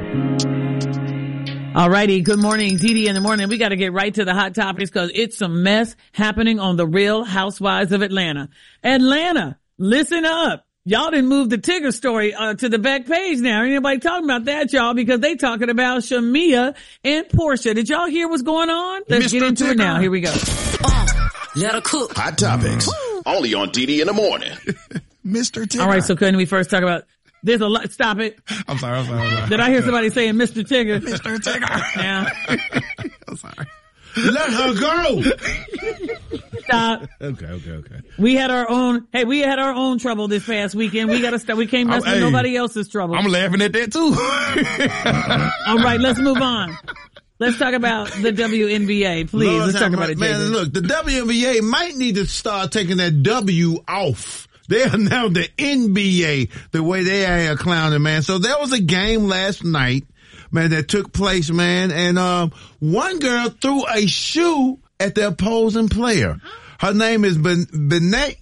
All righty. Good morning, Dee in the morning. We got to get right to the hot topics because it's some mess happening on the Real Housewives of Atlanta. Atlanta, listen up. Y'all didn't move the Tigger story to the back page now. Ain't anybody talking about that, y'all, because they talking about Shamia and Portia. Did y'all hear what's going on? Let's get into it now. Here we go. Let her cook. Hot topics. Only on Dee in the morning. Mr. Tigger. All right. So couldn't we first talk about there's a lot. Stop it. I'm sorry. Did I hear somebody saying Mr. Tigger? Mr. Tigger. Yeah. I'm sorry. Let her go. Stop. Okay. We had our own trouble this past weekend. We got to stop. We can't mess with nobody else's trouble. I'm laughing at that too. All right, let's move on. Let's talk about the WNBA, please. Lord, let's talk about it, man. Jason. Look, the WNBA might need to start taking that W off. They are now the NBA, the way they are clowning, man. So there was a game last night, man, that took place, man, and one girl threw a shoe at the opposing player. Her name is Benene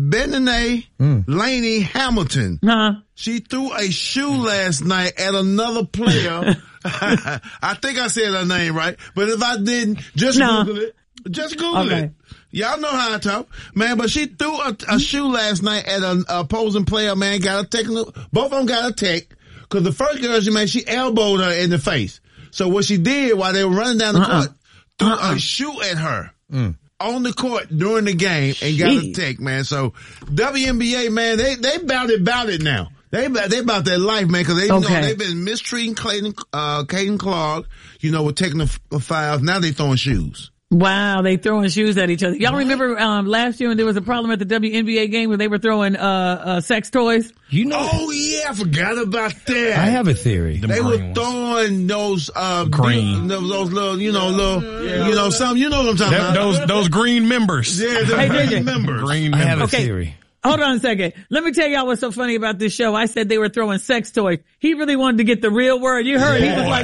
Laney Hamilton. She threw a shoe last night at another player. I think I said her name right, but if I didn't, just Google it. Just Google it. Y'all know how I talk, man, but she threw a shoe last night at an opposing player, man, got a technical, both of them got a tech, cause the first girl she elbowed her in the face. So what she did while they were running down the court, threw a shoe at her on the court during the game and got a tech, man. So WNBA, man, they about it now. They about their life, man, cause you know, they've been mistreating Caden Clark, you know, with technical fouls. Now they throwing shoes. Wow, they throwing shoes at each other. Y'all remember last year when there was a problem at the WNBA game where they were throwing sex toys? You know? Oh yeah, I forgot about that. I have a theory. They were throwing those green, those little, you know, you know, some, you know what I'm talking about. Those green members. Yeah, the green members. Green I members. have a theory. Hold on a second. Let me tell y'all what's so funny about this show. I said they were throwing sex toys. He really wanted to get the real word. You heard. He was like,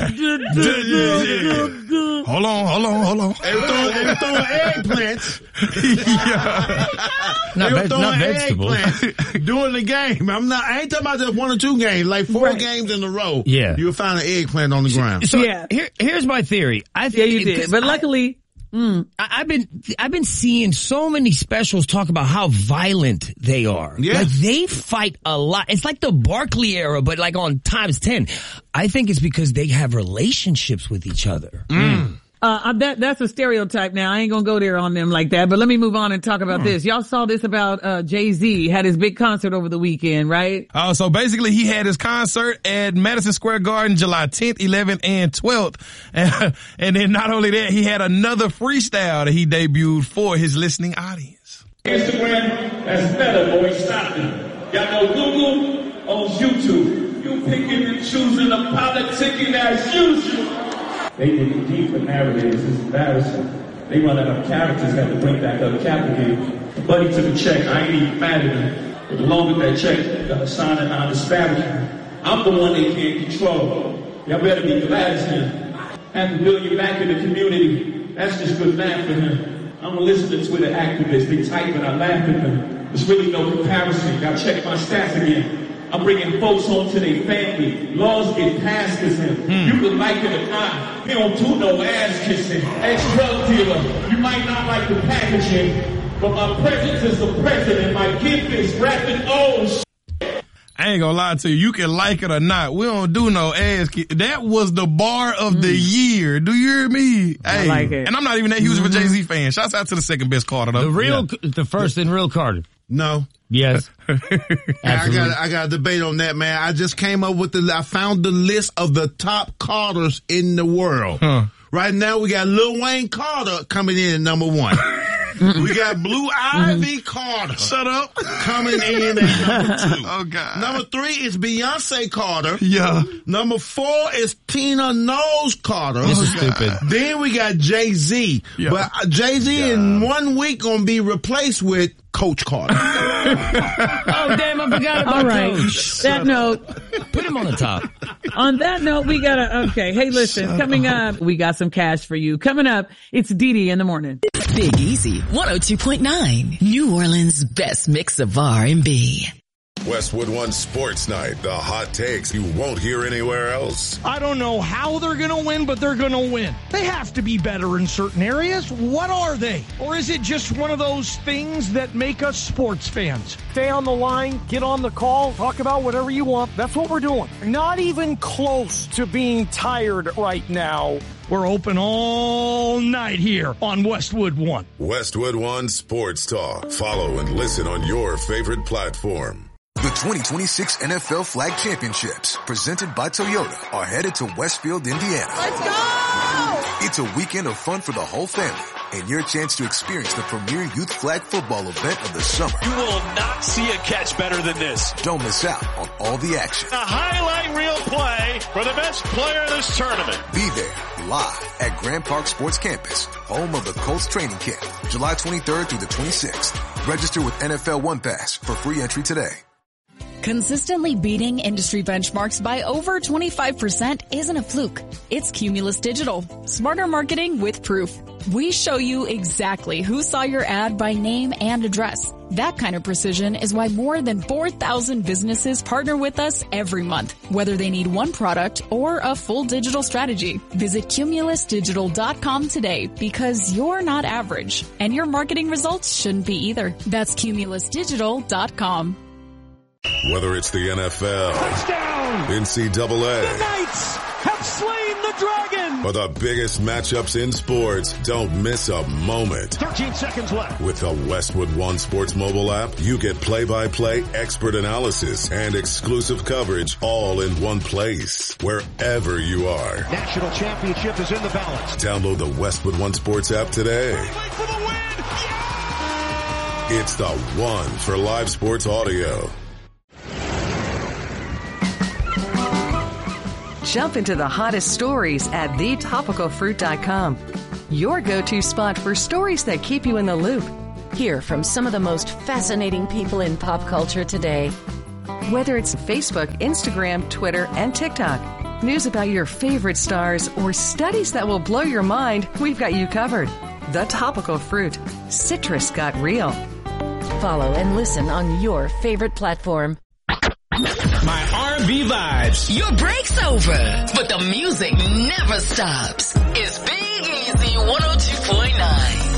Hold on. They were throwing eggplants. Not vegetables. Eggplants during the game. I ain't talking about just 1 or 2 games, like 4 games in a row. Yeah. You'll find an eggplant on the ground. So here's my theory. I think you did. But luckily, I've been seeing so many specials talk about how violent they are. Yeah. Like they fight a lot. It's like the Barkley era, but like on times 10. I think it's because they have relationships with each other. That's a stereotype now. I ain't gonna go there on them like that, but let me move on and talk about this. Y'all saw this about, Jay-Z had his big concert over the weekend, right? So basically he had his concert at Madison Square Garden July 10th, 11th, and 12th. And then not only that, he had another freestyle that he debuted for his listening audience. Instagram, that's better, boy. Stop it. Y'all know Google owns YouTube. You picking and choosing a politicking as usual. They dig deep for narratives. It's embarrassing. They run out of characters, have to bring back other characters. Buddy took a check. I ain't even mad at him. But along with that check, got a sign and non-disparagement. I'm the one they can't control. Y'all better be glad it's him. Have to build you back in the community. That's just good math for him. I'm listening to Twitter activists. They type and I laugh at them. There's really no comparison. Gotta check my stats again. I'm bringing folks home to their family. Laws get passed as him. You can like it or not. He don't do no ass kissing. Ex-drug dealer. You might not like the packaging, but my presence is the president. My gift is rapping. Oh, I ain't gonna lie to you. You can like it or not. We don't do no ass kiss. That was the bar of the year. Do you hear me? I like it. And I'm not even that huge of a Jay-Z fan. Shouts out to the second best Carter though. The first and real Carter. No. Yes. I got a debate on that, man. I just came up with I found the list of the top Carters in the world. Right now we got Lil Wayne Carter coming in at number 1. We got Blue Ivy Carter. Shut up. Coming in at number 2. Oh God. Number 3 is Beyonce Carter. Yeah. Number 4 is Tina Knowles Carter. This is stupid. Then we got Jay-Z. Yeah. But Jay-Z in 1 week gonna be replaced with Coach Carter. Oh damn, I forgot about all right. Coach. That note. Put him on the top. On that note, we gotta, hey listen, coming up, we got some cash for you. Coming up, it's Dee in the morning. Big Easy 102.9, New Orleans' best mix of R&B. Westwood One Sports Night, the hot takes you won't hear anywhere else. I don't know how they're going to win, but they're going to win. They have to be better in certain areas. What are they? Or is it just one of those things that make us sports fans? Stay on the line, get on the call, talk about whatever you want. That's what we're doing. Not even close to being tired right now. We're open all night here on Westwood One. Westwood One Sports Talk. Follow and listen on your favorite platform. The 2026 NFL Flag Championships, presented by Toyota, are headed to Westfield, Indiana. Let's go! It's a weekend of fun for the whole family and your chance to experience the premier youth flag football event of the summer. You will not see a catch better than this. Don't miss out on all the action. A highlight reel play for the best player in this tournament. Be there live at Grand Park Sports Campus, home of the Colts training camp, July 23rd through the 26th. Register with NFL One Pass for free entry today. Consistently beating industry benchmarks by over 25% isn't a fluke. It's Cumulus Digital. Smarter marketing with proof. We show you exactly who saw your ad by name and address. That kind of precision is why more than 4,000 businesses partner with us every month, whether they need one product or a full digital strategy. Visit CumulusDigital.com today because you're not average and your marketing results shouldn't be either. That's CumulusDigital.com. Whether it's the NFL, touchdown, NCAA, the Knights have slain the dragon, or the biggest matchups in sports, don't miss a moment. 13 seconds left. With the Westwood One Sports mobile app, you get play-by-play expert analysis and exclusive coverage all in one place, wherever you are. National championship is in the balance. Download the Westwood One Sports app today. Wait for the win! Yeah! It's the one for live sports audio. Jump into the hottest stories at thetopicalfruit.com. Your go-to spot for stories that keep you in the loop. Hear from some of the most fascinating people in pop culture today. Whether it's Facebook, Instagram, Twitter, and TikTok, news about your favorite stars, or studies that will blow your mind, we've got you covered. The Topical Fruit. Citrus got real. Follow and listen on your favorite platform. My R&B vibes. Your break's over, but the music never stops. It's Big Easy 102.9.